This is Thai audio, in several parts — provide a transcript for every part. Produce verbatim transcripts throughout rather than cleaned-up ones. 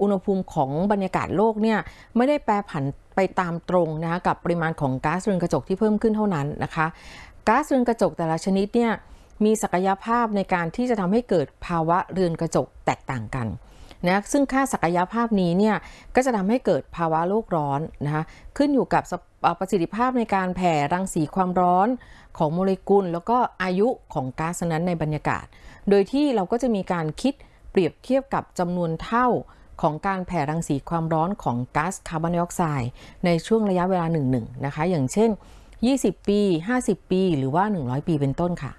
อุณหภูมิของบรรยากาศโลกเนี่ยไม่ได้แปรผันไปตามตรงนะคะกับปริมาณของก๊าซเรือนกระจกที่เพิ่มขึ้นเท่านั้นนะคะก๊าซเรือนกระจกแต่ละชนิดเนี่ยมีศักยภาพในการที่จะทำให้เกิดภาวะเรือนกระจกแตกต่างกันนะซึ่งค่าศักยภาพนี้เนี่ยก็จะทำให้เกิดภาวะโลกร้อนนะคะขึ้นอยู่กับประสิทธิภาพในการแผ่รังสีความร้อนของโมเลกุลแล้วก็อายุของก๊าซนั้นในบรรยากาศโดยที่เราก็จะมีการคิดเปรียบเทียบกับจำนวนเท่าของการแผ่รังสีความร้อนของก๊าซคาร์บอนไดออกไซด์ในช่วงระยะเวลาหนึ่งๆนะคะอย่างเช่นยี่สิบปีห้าสิบปีหรือว่าหนึ่งร้อยปีเป็นต้นค่ะ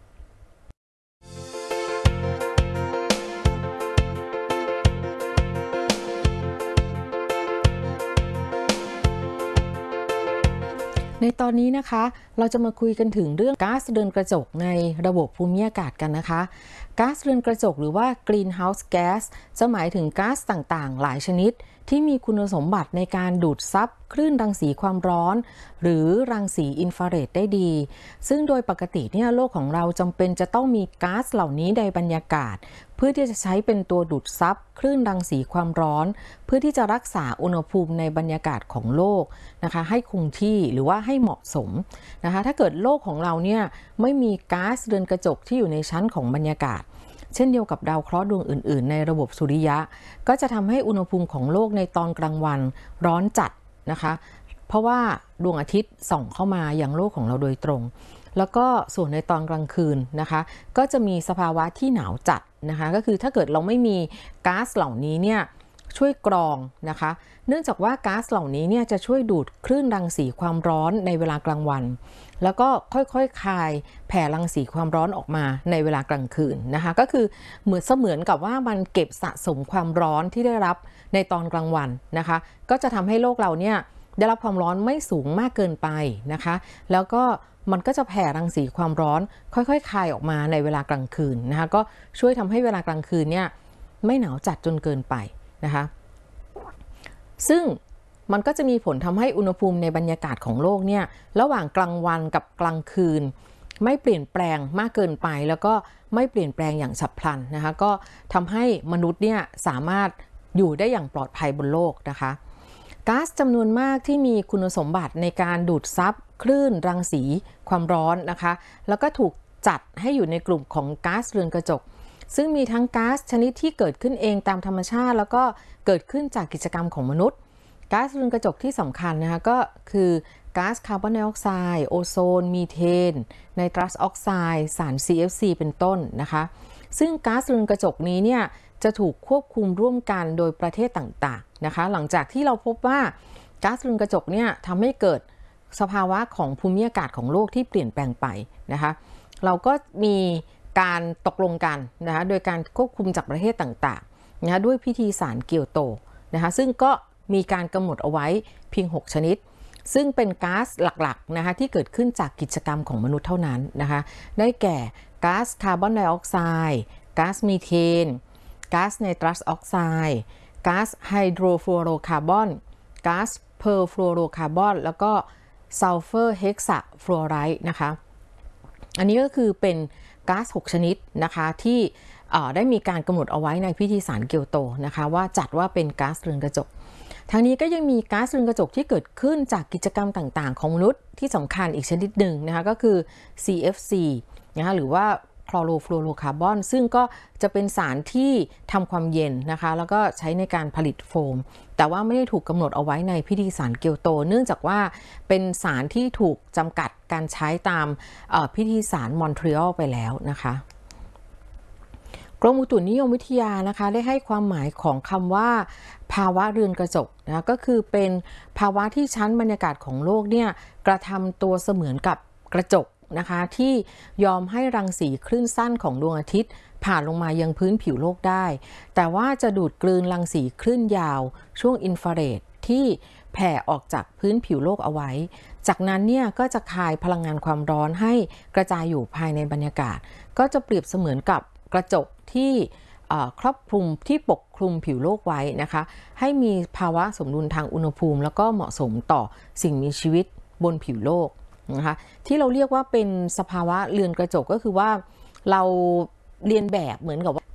ในตอนนี้นะคะเราจะมาคุยกันถึงเรื่องก๊าซเรือนกระจกในระบบภูมิอากาศกันนะคะก๊าซเรือนกระจกหรือว่า Greenhouse Gas จะหมายถึงก๊าซต่างๆหลายชนิดที่มีคุณสมบัติในการดูดซับคลื่นรังสีความร้อนหรือรังสีอินฟราเรดได้ดีซึ่งโดยปกติเนี่ยโลกของเราจำเป็นจะต้องมีก๊าซเหล่านี้ในบรรยากาศเพื่อที่จะใช้เป็นตัวดูดซับคลื่นรังสีความร้อนเพื่อที่จะรักษาอุณหภูมิในบรรยากาศของโลกนะคะให้คงที่หรือว่าให้เหมาะสมนะคะถ้าเกิดโลกของเราเนี่ยไม่มีก๊าซเรือนกระจกที่อยู่ในชั้นของบรรยากาศเช่นเดียวกับดาวเคราะห์ดวงอื่นๆในระบบสุริยะก็จะทำให้อุณหภูมิของโลกในตอนกลางวันร้อนจัดนะคะเพราะว่าดวงอาทิตย์ส่องเข้ามายังโลกของเราโดยตรงแล้วก็ส่วนในตอนกลางคืนนะคะก็จะมีสภาวะที่หนาวจัดนะคะก็คือถ้าเกิดเราไม่มีก๊าซเหล่านี้เนี่ยช่วยกรองนะคะเนื่องจากว่าก๊าซเหล่านี้เนี่ยจะช่วยดูดคลื่นรังสีความร้อนในเวลากลางวันแล้วก็ค่อยๆคายแผ่รังสีความร้อนออกมาในเวลากลางคืนนะคะก็คือเหมือนเสมือนกับว่ามันเก็บสะสมความร้อนที่ได้รับในตอนกลางวันนะคะก็จะทำให้โลกเราเนี่ยได้รับความร้อนไม่สูงมากเกินไปนะคะแล้วก็มันก็จะแผ่รังสีความร้อนค่อยๆคายออกมาในเวลากลางคืนนะคะก็ช่วยทำให้เวลากลางคืนเนี่ยไม่หนาวจัดจนเกินไปนะคะซึ่งมันก็จะมีผลทำให้อุณหภูมิในบรรยากาศของโลกเนี่ยระหว่างกลางวันกับกลางคืนไม่เปลี่ยนแปลงมากเกินไปแล้วก็ไม่เปลี่ยนแปลงอย่างฉับพลันนะคะก็ทำให้มนุษย์เนี่ยสามารถอยู่ได้อย่างปลอดภัยบนโลกนะคะก๊าซจำนวนมากที่มีคุณสมบัติในการดูดซับคลื่นรังสีความร้อนนะคะแล้วก็ถูกจัดให้อยู่ในกลุ่มของก๊าซเรือนกระจกซึ่งมีทั้งก๊าซชนิดที่เกิดขึ้นเองตามธรรมชาติแล้วก็เกิดขึ้นจากกิจกรรมของมนุษย์ก๊าซเรือนกระจกที่สำคัญนะคะก็คือก๊าซคาร์บอนไดออกไซด์โอโซนมีเทนไนตรัสออกไซด์สาร ซี เอฟ ซี เป็นต้นนะคะซึ่งก๊าซเรือนกระจกนี้เนี่ยจะถูกควบคุมร่วมกันโดยประเทศต่างๆนะคะหลังจากที่เราพบว่าก๊าซเรือนกระจกเนี่ยทำให้เกิดสภาวะของภูมิอากาศของโลกที่เปลี่ยนแปลงไปนะคะเราก็มีการตกลงกันนะคะโดยการควบคุมจากประเทศต่างๆนะคะด้วยพิธีสารเกียวโตนะคะซึ่งก็มีการกำหนดเอาไว้เพียงหกชนิดซึ่งเป็นก๊าซหลักๆนะคะที่เกิดขึ้นจากกิจกรรมของมนุษย์เท่านั้นนะคะได้แก่ก๊าซคาร์บอนไดออกไซด์ก๊าซมีเทนก๊าซไนตรัสออกไซด์ก๊าซไฮโดรฟลูอโรคาร์บอนก๊าซเพอร์ฟลูอโรคาร์บอนแล้วก็ซัลเฟอร์เฮกซาฟลูอไรด์นะคะอันนี้ก็คือเป็นก๊าซหกชนิดนะคะที่ได้มีการกำหนดเอาไว้ในพิธีสารเกียวโตนะคะว่าจัดว่าเป็นก๊าซเรือนกระจกทั้งนี้ก็ยังมีก๊าซเรือนกระจกที่เกิดขึ้นจากกิจกรรมต่างๆของมนุษย์ที่สำคัญอีกชนิดหนึ่งนะคะก็คือ ซี เอฟ ซี นะคะหรือว่าคลอโรฟลูอโรคาร์บอนซึ่งก็จะเป็นสารที่ทำความเย็นนะคะแล้วก็ใช้ในการผลิตโฟมแต่ว่าไม่ได้ถูกกำหนดเอาไว้ในพิธีสารเกียวโตเนื่องจากว่าเป็นสารที่ถูกจำกัดการใช้ตามพิธีสารมอนทรีออลไปแล้วนะคะกรมอุตุนิยมวิทยานะคะได้ให้ความหมายของคำว่าภาวะเรือนกระจกนะก็คือเป็นภาวะที่ชั้นบรรยากาศของโลกเนี่ยกระทำตัวเสมือนกับกระจกนะคะที่ยอมให้รังสีคลื่นสั้นของดวงอาทิตย์ผ่านลงมายังพื้นผิวโลกได้แต่ว่าจะดูดกลืนรังสีคลื่นยาวช่วงอินฟราเรดที่แผ่ออกจากพื้นผิวโลกเอาไว้จากนั้นเนี่ยก็จะคายพลังงานความร้อนให้กระจายอยู่ภายในบรรยากาศก็จะเปรียบเสมือนกับกระจกที่ครอบคลุมที่ปกคลุมผิวโลกไว้นะคะให้มีภาวะสมดุลทางอุณหภูมิแล้วก็เหมาะสมต่อสิ่งมีชีวิตบนผิวโลกนะคะที่เราเรียกว่าเป็นสภาวะเรือนกระจกก็คือว่าเราเรียนแบบเหมือนกับว่า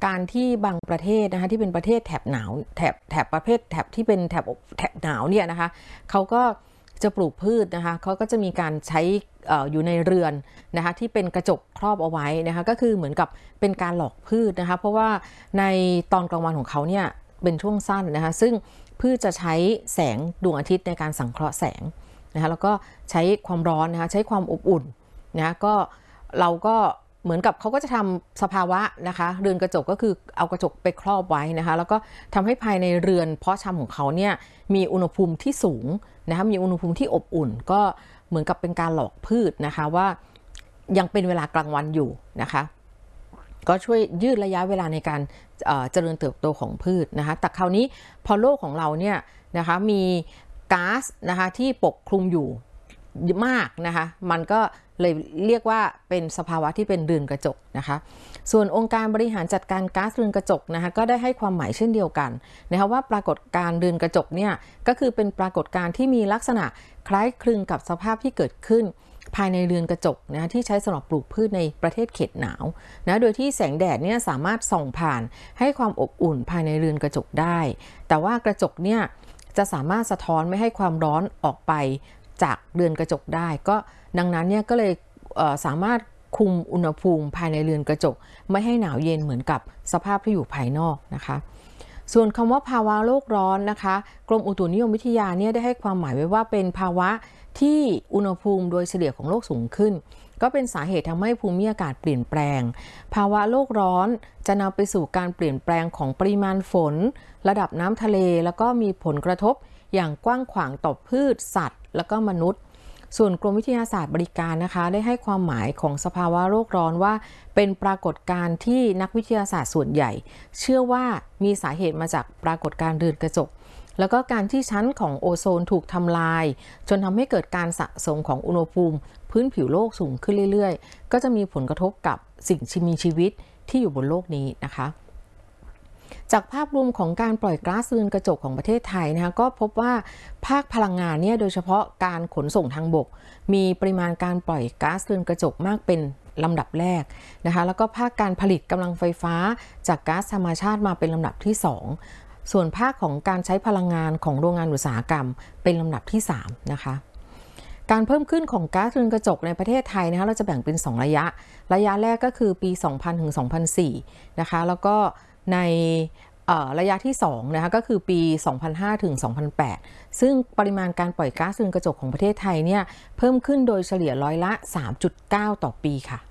การที่บางประเทศนะคะที่เป็นประเทศแถบหนาวแถบแถบประเภทแถบที่เป็นแถบแถบหนาวเนี่ยนะคะเขาก็จะปลูกพืชนะคะเขาก็จะมีการใช้ออยู่ในเรือนนะคะที่เป็นกระจกครอบเอาไว้นะคะก็คือเหมือนกับเป็นการหลอกพืชนะคะเพราะว่าในตอนกลางวันของเขาเนี่ยเป็นช่วงสั้นนะคะซึ่งพืชจะใช้แสงดวงอาทิตย์ในการสังเคราะห์แสงนะคะแล้วก็ใช้ความร้อนนะคะใช้ความอบอุ่นนะก็เราก็เหมือนกับเขาก็จะทำสภาวะนะคะเรือนกระจกก็คือเอากระจกไปครอบไว้นะคะแล้วก็ทำให้ภายในเรือนเพาะชำของเขาเนี่ยมีอุณหภูมิที่สูงนะคะมีอุณหภูมิที่อบอุ่นก็เหมือนกับเป็นการหลอกพืชนะคะว่ายังเป็นเวลากลางวันอยู่นะคะก็ช่วยยืดระยะเวลาในการเจริญเติบโตของพืชนะคะแต่คราวนี้พอโลกของเราเนี่ยนะคะมีก๊าซนะคะที่ปกคลุมอยู่มากนะคะมันก็เลยเรียกว่าเป็นสภาวะที่เป็นเรือนกระจกนะคะส่วนองค์การบริหารจัดการก๊าซเรือนกระจกนะคะก็ได้ให้ความหมายเช่นเดียวกันนะคะว่าปรากฏการณ์เรือนกระจกเนี่ยก็คือเป็นปรากฏการณ์ที่มีลักษณะคล้ายคลึงกับสภาพที่เกิดขึ้นภายในเรือนกระจกนะที่ใช้สำหรับปลูกพืชในประเทศเขตหนาวนะโดยที่แสงแดดเนี่ยสามารถส่องผ่านให้ความอบอุ่นภายในเรือนกระจกได้แต่ว่ากระจกเนี่ยจะสามารถสะท้อนไม่ให้ความร้อนออกไปจากเรือนกระจกได้ก็ดังนั้นเนี่ยก็เลยสามารถคุมอุณหภูมิภายในเรือนกระจกไม่ให้หนาวเย็นเหมือนกับสภาพที่อยู่ภายนอกนะคะส่วนคำว่าภาวะโลกร้อนนะคะกรมอุตุนิยมวิทยาเนี่ยได้ให้ความหมายไว้ว่าเป็นภาวะที่อุณหภูมิโดยเฉลี่ยของโลกสูงขึ้นก็เป็นสาเหตุทำให้ภูมิอากาศเปลี่ยนแปลงภาวะโลกร้อนจะนำไปสู่การเปลี่ยนแปลงของปริมาณฝนระดับน้ำทะเลแล้วก็มีผลกระทบอย่างกว้างขวางต่อพืชสัตว์แล้วก็มนุษย์ส่วนกรมวิทยาศาสตร์บริการนะคะได้ให้ความหมายของสภาวะโลกร้อนว่าเป็นปรากฏการณ์ที่นักวิทยาศาสตร์ส่วนใหญ่เชื่อว่ามีสาเหตุมาจากปรากฏการณ์เรือนกระจกแล้วก็การที่ชั้นของโอโซนถูกทำลายจนทำให้เกิดการสะสมของอุณหภูมิพื้นผิวโลกสูงขึ้นเรื่อยๆก็จะมีผลกระทบกับสิ่งมีชีวิตที่อยู่บนโลกนี้นะคะจากภาพรวมของการปล่อยก๊าซเรือนกระจกของประเทศไทยนะคะก็พบว่าภาคพลังงานเนี่ยโดยเฉพาะการขนส่งทางบกมีปริมาณการปล่อยก๊าซเรือนกระจกมากเป็นลำดับแรกนะคะแล้วก็ภาคการผลิตกำลังไฟฟ้าจากก๊าซธรรมชาติมาเป็นลำดับที่สองส่วนภาคของการใช้พลังงานของโรงงานอุตสาหกรรมเป็นลำดับที่สามนะคะการเพิ่มขึ้นของก๊าซเรือนกระจกในประเทศไทยนะคะเราจะแบ่งเป็นสองระยะระยะแรกก็คือปีสองพันถึงสองพันสี่นะคะแล้วก็ในระยะที่สองนะคะก็คือปีสองพันห้าถึงสองพันแปดซึ่งปริมาณการปล่อยก๊าซเรือนกระจกของประเทศไทยเนี่ยเพิ่มขึ้นโดยเฉลี่ยร้อยละ สามจุดเก้า ต่อปีค่ะ